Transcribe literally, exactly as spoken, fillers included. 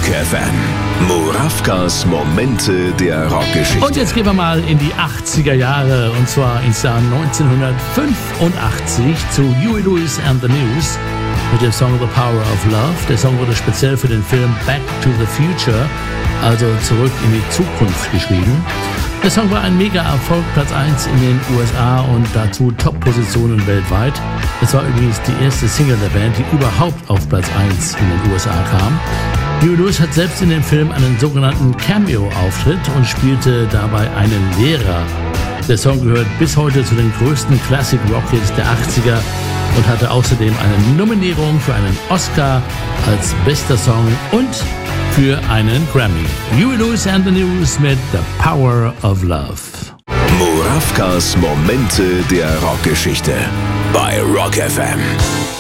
F M. Murawkas Momente der Rockgeschichte. Und jetzt gehen wir mal in die achtziger Jahre, und zwar ins Jahr neunzehnhundertfünfundachtzig zu Huey Lewis and the News mit dem Song The Power of Love. Der Song wurde speziell für den Film Back to the Future, also zurück in die Zukunft, geschrieben. Der Song war ein Mega-Erfolg, Platz eins in den U S A und dazu Top-Positionen weltweit. Es war übrigens die erste Single der Band, die überhaupt auf Platz eins in den U S A kam. Huey Lewis hat selbst in dem Film einen sogenannten Cameo-Auftritt und spielte dabei einen Lehrer. Der Song gehört bis heute zu den größten Classic-Rock-Hits der achtziger und hatte außerdem eine Nominierung für einen Oscar als bester Song und für einen Grammy. Huey Lewis and the News mit The Power of Love. Murawkas Momente der Rockgeschichte bei Rock F M.